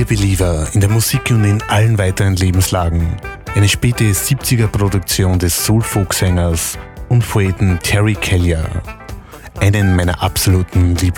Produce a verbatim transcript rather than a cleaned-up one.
Believer in der Musik und in allen weiteren Lebenslagen. Eine späte siebziger-Produktion des Soul-Folk-Sängers und Poeten Terry Callier. Einen meiner absoluten Lieblings